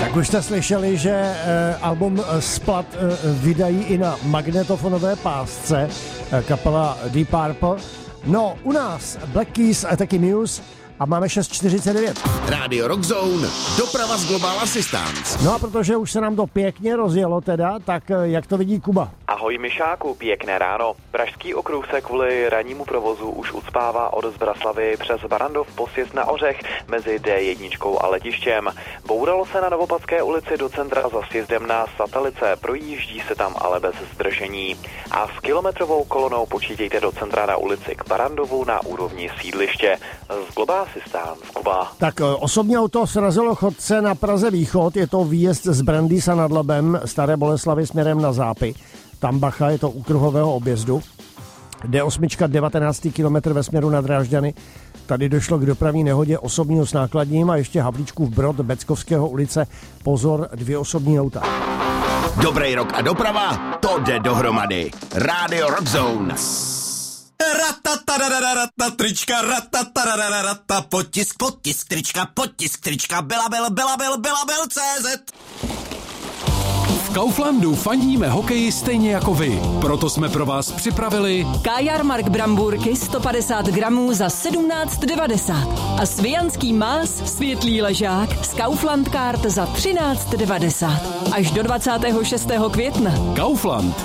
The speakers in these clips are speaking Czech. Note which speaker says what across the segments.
Speaker 1: Tak už jste slyšeli, že album Splat vydají i na magnetofonové pásce kapela Deep Purple. No, u nás Black Keys a taky Muse a máme 6:49.
Speaker 2: Rádio Rock Zone, doprava z Global Assistance.
Speaker 1: No a protože už se nám to pěkně rozjelo teda, tak jak to vidí Kuba?
Speaker 3: Ahoj Mišáku, pěkné ráno. Pražský okruh se kvůli rannímu provozu už ucpává od Zbraslavy přes Barandov po sjezd na Ořech mezi D1 a letištěm. Bouralo se na Novopadské ulici do centra za sjezdem na Satelice, projíždí se tam ale bez zdržení. A s kilometrovou kolonou počítejte do centra na ulici k Barandovu na úrovni sídliště. Z Global Assistance, Kuba.
Speaker 1: Tak osobní auto srazilo chodce na Praze Východ, je to výjezd z Brandýsa nad Labem, Staré Boleslavi směrem na Zápy. Tam bacha, je to u kruhového objezdu. D8, 19. kilometr ve směru na Drážďany. Tady došlo k dopravní nehodě osobního s nákladním a ještě Havlíčkův Brod, Beckovského ulice. Pozor, 2 osobní auta.
Speaker 2: Dobrý rok a doprava, to jde dohromady. Rádio Rock Zone.
Speaker 4: Ratatarararata, trička, ratatarararata, potisk, trička, belabel.cz.
Speaker 5: V Kauflandu fandíme hokeji stejně jako vy. Proto jsme pro vás připravili
Speaker 6: Kajarmark Bramburky 150 gramů za 17,90 a Svijanský más světlý ležák z Kaufland Card za 13,90 až do 26. května.
Speaker 5: Kaufland.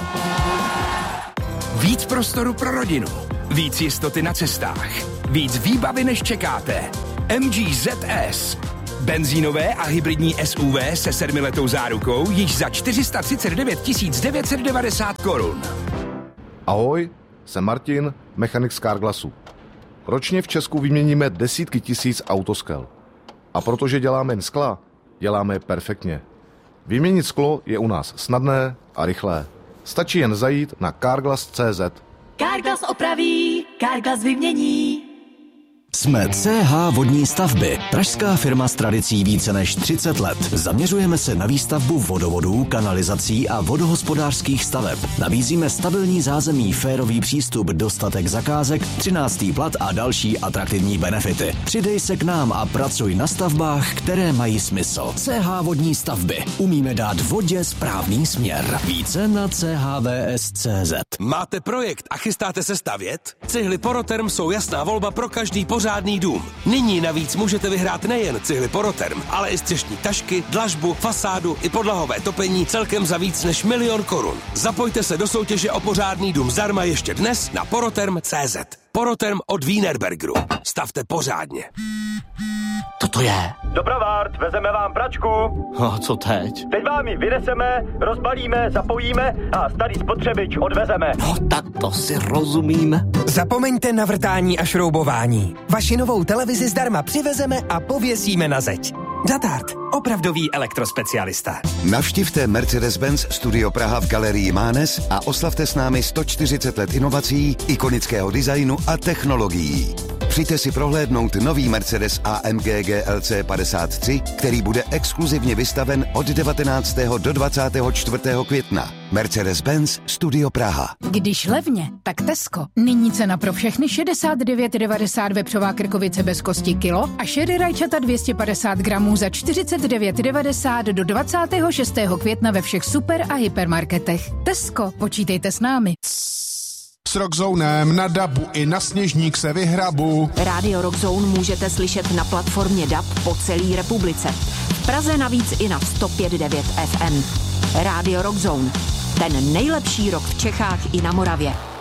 Speaker 7: Víc prostoru pro rodinu, víc jistoty na cestách, víc výbavy než čekáte. MG ZS. Benzínové a hybridní SUV se 7letou zárukou již za 439 990 korun.
Speaker 8: Ahoj, jsem Martin, mechanik z Carglassu. Ročně v Česku vyměníme desítky tisíc autoskel. A protože děláme jen skla, děláme je perfektně. Vyměnit sklo je u nás snadné a rychlé. Stačí jen zajít na Carglass.cz.
Speaker 6: Carglass opraví, Carglass vymění.
Speaker 9: Jsme CH Vodní stavby, pražská firma s tradicí více než 30 let. Zaměřujeme se na výstavbu vodovodů, kanalizací a vodohospodářských staveb. Nabízíme stabilní zázemí, férový přístup, dostatek zakázek, 13. plat a další atraktivní benefity. Přidej se k nám a pracuj na stavbách, které mají smysl. CH Vodní stavby. Umíme dát vodě správný směr. Více na chvs.cz.
Speaker 7: Máte projekt a chystáte se stavět? Cihly Poroterm jsou jasná volba pro každý pořádný dům. Nyní navíc můžete vyhrát nejen cihly Poroterm, ale i střešní tašky, dlažbu, fasádu i podlahové topení celkem za víc než 1 000 000 korun. Zapojte se do soutěže o pořádný dům zdarma ještě dnes na poroterm.cz. Poroterm od Wienerbergeru. Stavte pořádně.
Speaker 9: To je.
Speaker 3: Dobravart, vezeme vám pračku.
Speaker 9: A co teď?
Speaker 3: Teď vám ji vyneseme, rozbalíme, zapojíme a starý spotřebič odvezeme.
Speaker 9: No tak to si rozumíme.
Speaker 4: Zapomeňte na vrtání a šroubování. Vaši novou televizi zdarma přivezeme a pověsíme na zeď. Datart, opravdový elektrospecialista.
Speaker 10: Navštivte Mercedes-Benz Studio Praha v galerii Mánes a oslavte s námi 140 let inovací, ikonického designu a technologií. Přijďte si prohlédnout nový Mercedes AMG GLC 53, který bude exkluzivně vystaven od 19. do 24. května. Mercedes-Benz Studio Praha.
Speaker 11: Když levně, tak Tesco. Nyní cena pro všechny 69,90 vepřová krkovice bez kosti kilo a šery rajčata 250 gramů za 49,90 do 26. května ve všech super a hypermarketech. Tesco, počítejte s námi.
Speaker 12: S Rockzonem na dabu i na Sněžník se vyhrabu.
Speaker 6: Rádio Rockzone můžete slyšet na platformě DAB po celé republice. V Praze navíc i na 105,9 FM. Rádio Rockzone. Ten nejlepší rock v Čechách i na Moravě.